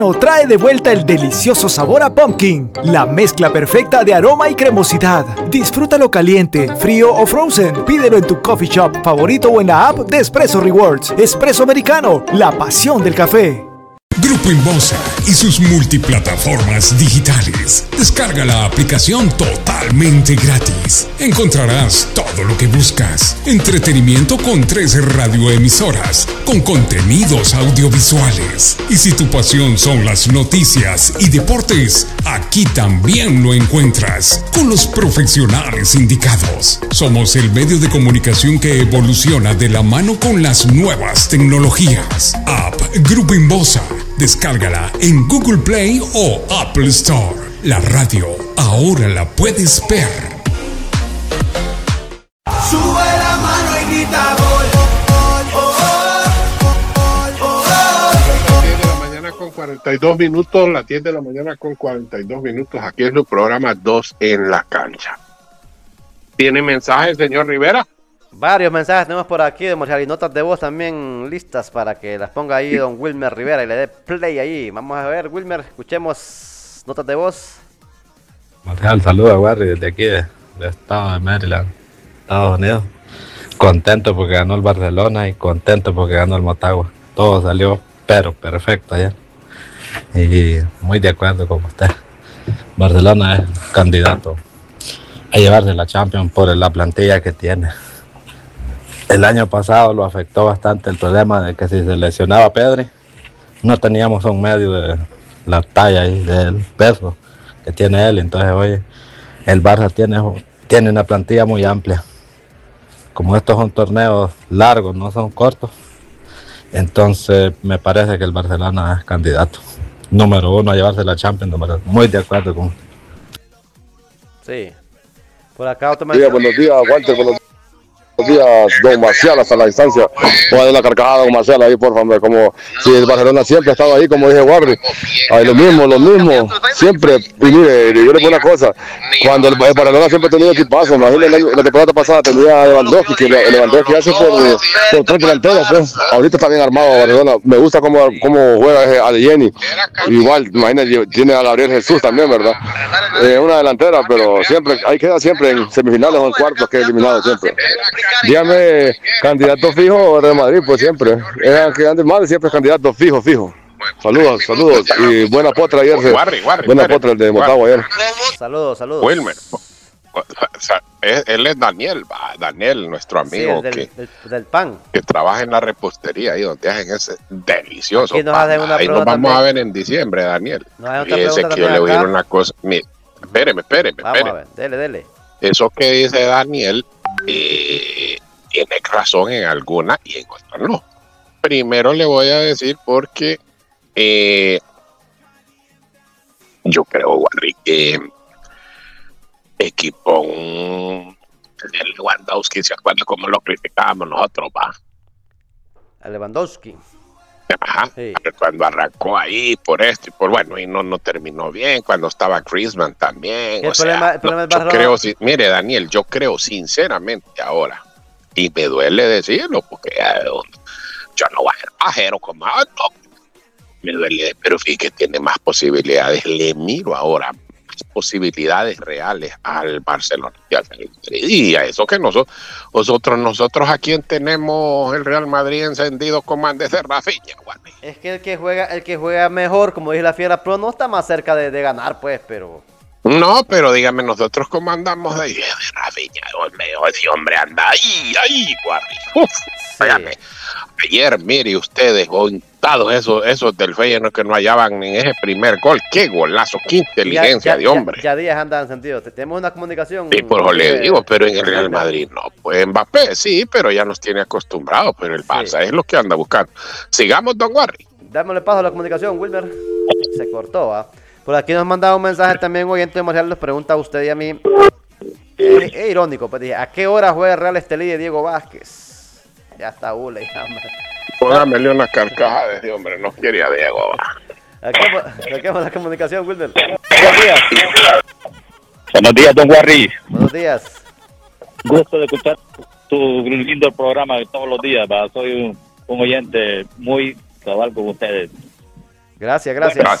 Trae de vuelta el delicioso sabor a pumpkin, la mezcla perfecta de aroma y cremosidad. Disfrútalo caliente, frío o frozen. Pídelo en tu coffee shop favorito o en la app de Espresso Rewards. Espresso Americano, la pasión del café. Grupo Inbosa y sus multiplataformas digitales. Descarga la aplicación totalmente gratis. Encontrarás todo lo que buscas. Entretenimiento con 3 radioemisoras, con contenidos audiovisuales. Y si tu pasión son las noticias y deportes, aquí también lo encuentras, con los profesionales indicados. Somos el medio de comunicación que evoluciona de la mano con las nuevas tecnologías. App Grupo Inbosa. Descárgala en Google Play o Apple Store. La radio ahora la puedes ver. Sube la mano y grita gol. Las 10 de la mañana con 42 minutos, las 10 de la mañana con 42 minutos. Aquí es el programa 2 en la cancha. ¿Tiene mensaje, señor Rivera? Varios mensajes tenemos por aquí de Marcial y notas de voz también listas para que las ponga ahí don Wilmer Rivera y le dé play ahí. Vamos a ver, Wilmer, escuchemos notas de voz. Marcial, saludos a Warri desde aquí del estado de Maryland, Estados Unidos. Contento porque ganó el Barcelona y contento porque ganó el Motagua. Todo salió pero perfecto ayer. Y muy de acuerdo con usted. Barcelona es candidato a llevarse la Champions por la plantilla que tiene. El año pasado lo afectó bastante el problema de que si se lesionaba Pedri, no teníamos un medio de la talla y del peso que tiene él. Entonces hoy el Barça tiene una plantilla muy amplia. Como estos son torneos largos, no son cortos, entonces me parece que el Barcelona es candidato número 1 a llevarse la Champions. Muy de acuerdo con. Sí. Por acá otro mensaje. Buenos días, Walter. Buenos días, don Marcial, hasta la distancia. Voy a dar la carcajada, don Marcial, ahí, por favor, como si el Barcelona siempre ha estado ahí, como dije, Warri. Ahí lo mismo, siempre. Y mire, yo le pongo una cosa, cuando el Barcelona siempre ha tenido equipazo, imagínate, la temporada pasada tenía a Lewandowski, que Lewandowski hace por 3 delanteros, pues. Ahorita está bien armado Barcelona. Me gusta cómo juega Adeyemi. Igual, imagínate, tiene a Gabriel Jesús también, ¿verdad? Una delantera, pero siempre, ahí queda siempre en semifinales o en cuartos, que eliminado siempre. Dígame, candidato fijo Real Madrid, pues siempre. Que ande mal, siempre es candidato fijo. Saludos. Y buena potra ayer. Buena potra el de Motagua ayer. Saludos. Wilmer. Él es Daniel, nuestro amigo, sí, del pan. Que trabaja en la repostería ahí donde hacen ese delicioso pan. Ahí nos vamos a ver en diciembre, Daniel. Fíjese que yo le voy a ir una cosa. Mire, espéreme. Vamos a ver, dele. Eso que dice Daniel tiene razón en alguna y en otras no. Primero le voy a decir porque yo creo, Warri, que equipón de Lewandowski, ¿se acuerda cómo lo criticábamos nosotros, va? A Lewandowski. Ajá, sí. Cuando arrancó ahí por esto y por bueno, y no terminó bien, cuando estaba Griezmann también. El problema yo creo, mire, Daniel, yo creo sinceramente ahora, y me duele decirlo, porque yo no voy a ser pajero como no, me duele, pero fíjate que tiene más posibilidades. Le miro ahora más posibilidades reales al Barcelona y al Real Madrid. Y a eso que nosotros a quien tenemos el Real Madrid encendido como antes de Rafinha, Juan. Es que el que juega mejor, como dice la Fiera Pro, no está más cerca de ganar, pues, pero. No, pero dígame, nosotros cómo andamos de Rafinha, ese hombre anda ahí, Guarri. Dígame, ayer, mire ustedes, contados esos del Feyenoord que no hallaban en ese primer gol. Qué golazo, qué inteligencia de hombre. Ya días andan sentido. Tenemos una comunicación. Sí, por eso le digo, pero en el Real Madrid no. Pues Mbappé sí, pero ya nos tiene acostumbrados, pero el Barça es lo que anda buscando. Sigamos, don Guarri. Dámosle paso a la comunicación, Wilmer. Se cortó, ¿ah? Por aquí nos mandaba un mensaje también, oyente de Marcial, nos pregunta a usted y a mí. Es irónico, pues dije, ¿a qué hora juega Real Estelí de Diego Vázquez? Ya está Ule, Póngamele una carcajada de ese hombre, no quiere a Diego. Aquí vamos la comunicación, Wilmer. Buenos días. Buenos días, don Guarri. Buenos días. Gusto de escuchar tu lindo programa todos los días, ¿va? Soy un oyente muy cabal con ustedes. Gracias.